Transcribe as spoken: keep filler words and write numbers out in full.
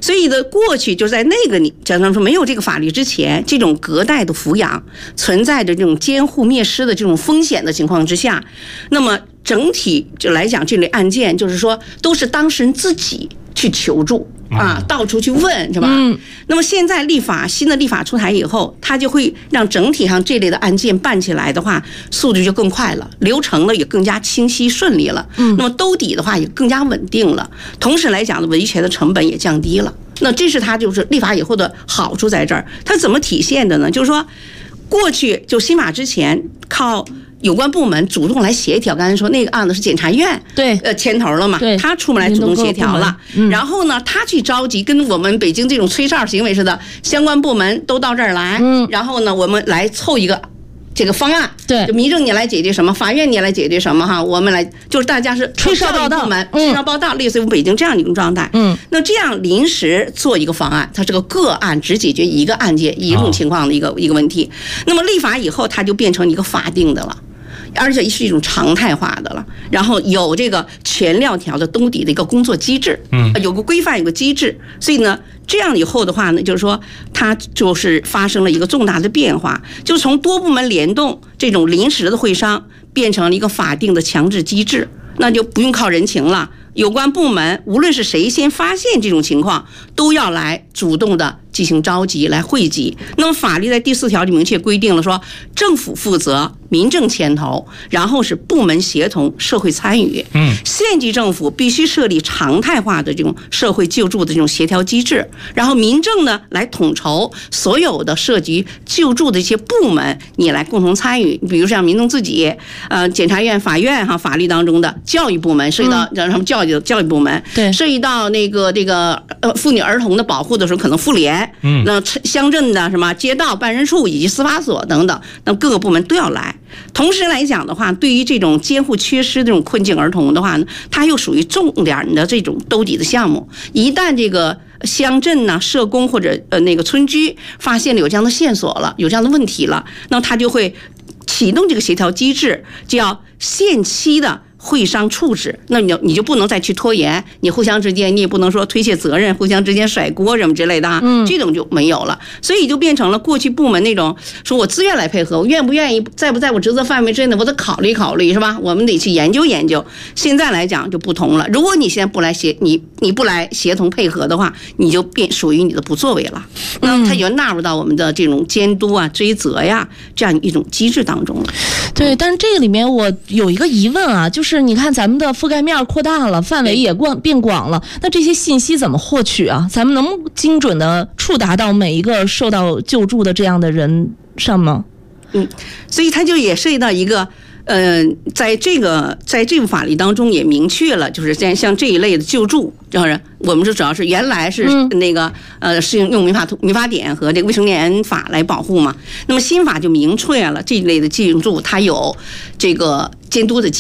所以的过去就在那个你假如说没有这个法律之前，这种隔代的抚养存在着这种监护灭失的这种风险的情况之下，那么整体就来讲这类案件就是说都是当事人自己去求助啊，到处去问，是吧？嗯。那么现在立法新的立法出台以后，它就会让整体上这类的案件办起来的话，速度就更快了，流程呢也更加清晰顺利了。嗯。那么兜底的话也更加稳定了，同时来讲呢，维权的成本也降低了。那这是它就是立法以后的好处在这儿。它怎么体现的呢？就是说，过去就新法之前靠有关部门主动来协调，刚才说那个案子是检察院对呃牵头了嘛，他出门来主动协调了，嗯、然后呢，他去召集跟我们北京这种吹哨行为似的，相关部门都到这儿来，嗯、然后呢，我们来凑一个这个方案， 对， 就民政你来解决什么，法院你来解决什么哈，我们来就是大家是吹哨报道， 吹哨报道，类似于北京这样一种状态，嗯，那这样临时做一个方案，它是个个案，只解决一个案件一种情况的一个、哦、一个问题，那么立法以后，它就变成一个法定的了。而且是一种常态化的了，然后有这个全链条的兜底的一个工作机制，嗯，有个规范，有个机制，所以呢，这样以后的话呢，就是说它就是发生了一个重大的变化，就从多部门联动这种临时的会商变成了一个法定的强制机制，那就不用靠人情了。有关部门无论是谁先发现这种情况，都要来主动的进行召集来汇集。那么法律在第四条就明确规定了说，政府负责，民政牵头，然后是部门协同，社会参与。嗯，县级政府必须设立常态化的这种社会救助的这种协调机制，然后民政呢来统筹所有的涉及救助的一些部门，你来共同参与。比如像民政自己，呃，检察院、法院哈，法律当中的教育部门涉及到让他们教育教育部门，对，涉及到那个这个呃妇女儿童的保护的时候，可能妇联，嗯，那乡镇的什么街道办事处以及司法所等等，那各个部门都要来。同时来讲的话，对于这种监护缺失这种困境儿童的话呢，它又属于重点的这种兜底的项目。一旦这个乡镇呢、社工或者呃那个村居发现了有这样的线索了，有这样的问题了，那他就会启动这个协调机制，就要限期的会商处置，那你你就不能再去拖延，你互相之间你也不能说推卸责任，互相之间甩锅什么之类的啊，嗯，这种就没有了，所以就变成了过去部门那种说我自愿来配合，我愿不愿意，在不在我职责范围之内，我得考虑考虑，是吧？我们得去研究研究。现在来讲就不同了，如果你现在不来协你你不来协同配合的话，你就变属于你的不作为了，那它就纳入到我们的这种监督啊、追责呀这样一种机制当中了。 对，但是这个里面我有一个疑问啊，就是你看咱们的覆盖面扩大了，范围也广变广了，那这些信息怎么获取啊？咱们能不能精准的触达到每一个受到救助的这样的人上吗？ 嗯，所以它就也涉及到一个。嗯、呃，在这个在这部法律当中也明确了，就是像像这一类的救助，就是我们是主要是原来是那个、嗯、呃是用民法民法典和这个未成年法来保护嘛，那么新法就明确了这一类的救助它有这个监督的